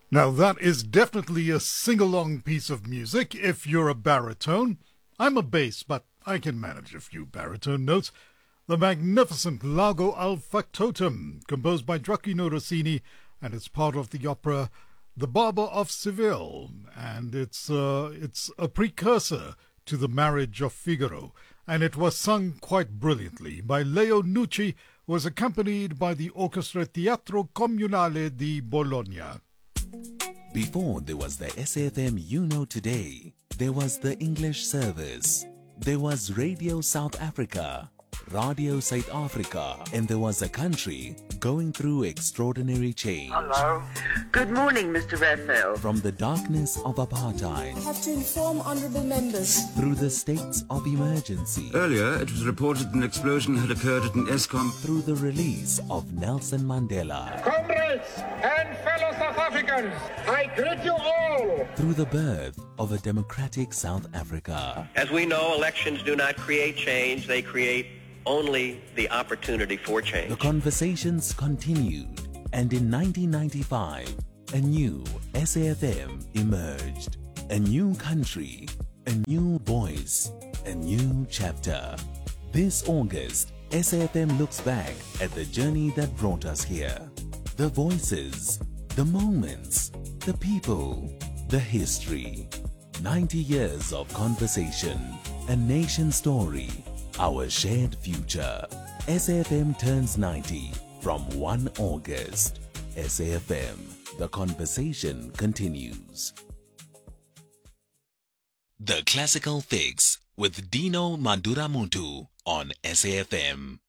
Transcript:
Now that is definitely a sing-along piece of music if you're a baritone. I'm a bass, but I can manage a few baritone notes. The magnificent Lago al Factotum, composed by Gioacchino Rossini, and it's part of the opera The Barber of Seville, and it's a precursor to The Marriage of Figaro, and it was sung quite brilliantly by Leo Nucci, who was accompanied by the Orchestra Teatro Comunale di Bologna. Before there was the SAFM you know today, there was the English service, there was Radio South Africa, Radio South Africa, and there was a country going through extraordinary change. Hello. Good morning, Mr. Raphael. From the darkness of apartheid, I have to inform honourable members. through the states of emergency, Earlier, it was reported an explosion had occurred at an ESCOM. through the release of Nelson Mandela, Comrades and fellow South Africans, I greet you all. through the birth of a democratic South Africa, As we know, elections do not create change, they create only the opportunity for change. the conversations continued, and in 1995, a new SAFM emerged. A new country, a new voice, a new chapter. This August, SAFM looks back at the journey that brought us here. The voices, the moments, the people, the history. 90 years of conversation, a nation story, our shared future. SAFM turns 90 from 1 August. SAFM, the conversation continues. The Classical Fix with Dino Manduramuntu on SAFM.